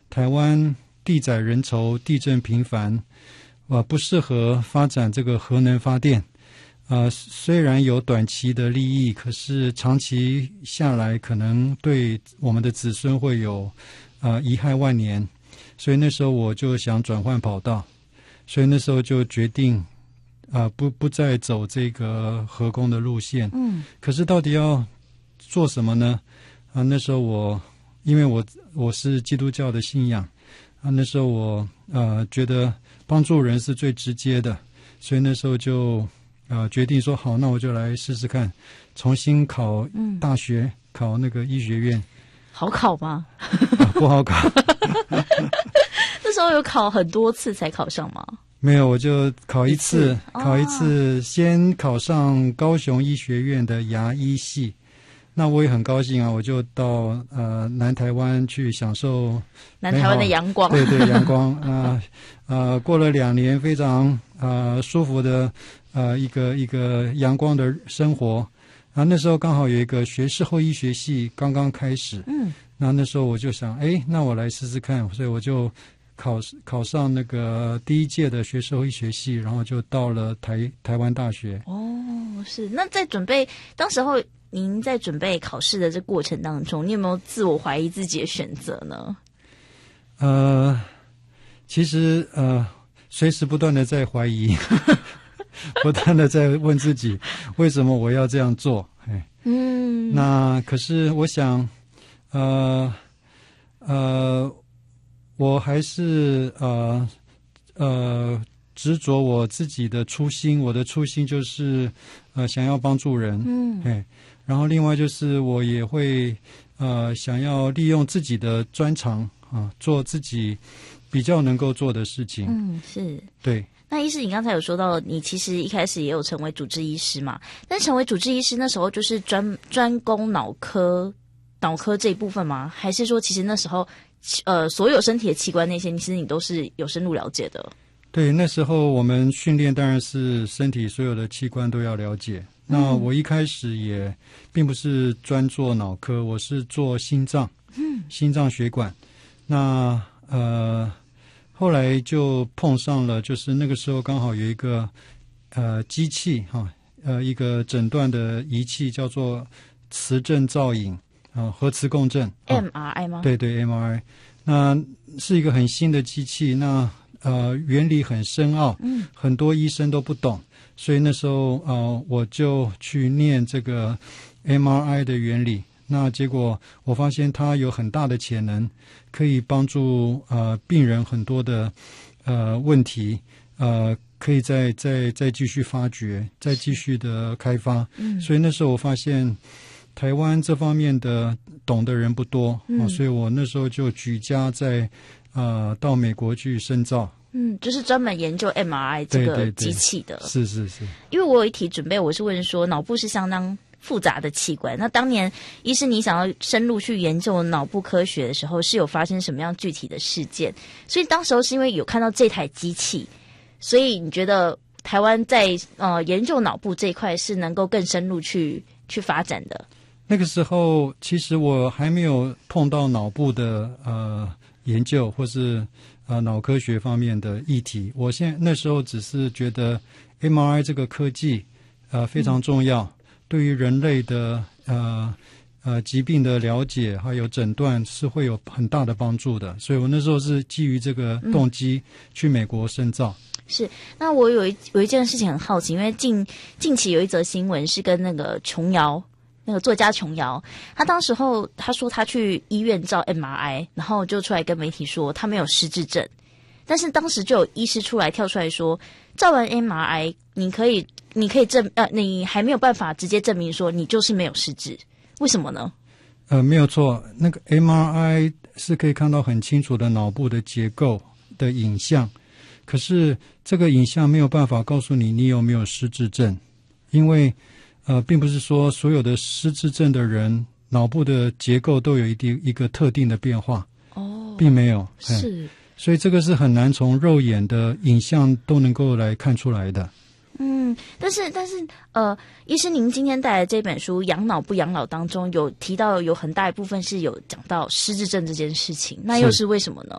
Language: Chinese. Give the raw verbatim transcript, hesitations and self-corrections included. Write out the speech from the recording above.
台湾地窄人稠，地震频繁，呃，不适合发展这个核能发电。呃，虽然有短期的利益，可是长期下来，可能对我们的子孙会有呃贻害万年。所以那时候我就想转换跑道，所以那时候就决定啊、呃，不不再走这个核工的路线。嗯，可是到底要做什么呢？啊，那时候我因为我我是基督教的信仰啊，那时候我呃觉得帮助人是最直接的，所以那时候就。呃，决定说好，那我就来试试看，重新考大学，嗯、考那个医学院。 好考吗？ 啊、不好考。 那时候有考很多次才考上吗？ 没有，我就考一次， 一次考一次，哦、先考上高雄医学院的牙医系。那我也很高兴啊，我就到呃南台湾去享受南台湾的阳光， 对对阳光啊呃, 呃过了两年非常呃舒服的呃一个一个阳光的生活啊，那时候刚好有一个学士后医学系刚刚开始，嗯，那那时候我就想，哎，那我来试试看，所以我就考考上那个第一届的学士后医学系，然后就到了台台湾大学。 哦，是，那在准备当时候。您在准备考试的这过程当中，你有没有自我怀疑自己的选择呢？ 呃，其实呃，随时不断的在怀疑，不断的在问自己，为什么我要这样做？哎，嗯，那可是我想，呃呃，我还是呃呃执着我自己的初心，我的初心就是呃想要帮助人，嗯，哎。然后另外就是我也会呃想要利用自己的专长啊，做自己比较能够做的事情。 嗯，是。 对。 那医师，你刚才有说到，你其实一开始也有成为主治医师嘛？但成为主治医师那时候就是专专攻脑科脑科这一部分吗？还是说其实那时候呃所有身体的器官那些，其实你都是有深入了解的？ 对，那时候我们训练当然是身体所有的器官都要了解。那我一开始也并不是专做脑科，我是做心脏，嗯，心脏血管。那呃，后来就碰上了，就是那个时候刚好有一个呃机器哈，呃一个诊断的仪器叫做磁振造影啊、呃，核磁共振 M R I 吗？ 对对 M R I， 那是一个很新的机器，那呃原理很深奥，嗯，很多医生都不懂。所以那时候呃，我就去念这个 M R I 的原理，那结果我发现它有很大的潜能，可以帮助呃病人很多的呃问题，呃可以再再再继续发掘，再继续的开发。嗯，所以那时候我发现台湾这方面的懂的人不多，嗯，所以我那时候就举家在呃到美国去深造。 嗯，就是专门研究 M R I 这个机器的。 对对对，是是是。 因为我有一题准备，我是问说，脑部是相当复杂的器官。那当年医师你想要深入去研究脑部科学的时候，是有发生什么样具体的事件？所以当时候是因为有看到这台机器，所以你觉得台湾在呃研究脑部这一块是能够更深入去去发展的？ 那个时候其实我还没有碰到脑部的呃研究或是呃脑科学方面的议题。我现在那时候只是觉得 M R I 这个科技呃非常重要，嗯、对于人类的呃呃疾病的了解还有诊断是会有很大的帮助的。所以我那时候是基于这个动机去美国深造。嗯是，那我有一有一件事情很好奇，因为近近期有一则新闻是跟那个琼瑶，那个作家琼瑶，他当时候他说他去医院照 M R I， 然后就出来跟媒体说他没有失智症，但是当时就有医师出来跳出来说，照完 M R I， 你可以你可以证呃，你还没有办法直接证明说你就是没有失智，为什么呢？ 呃，没有错，那个 M R I 是可以看到很清楚的脑部的结构的影像。可是这个影像没有办法告诉你你有没有失智症，因为呃，并不是说所有的失智症的人脑部的结构都有一定一个特定的变化哦，并没有是，所以这个是很难从肉眼的影像都能够来看出来的。 嗯，但是但是呃，医师您今天带来这本书《养脑不养老》当中有提到有很大一部分是有讲到失智症这件事情，那又是为什么呢？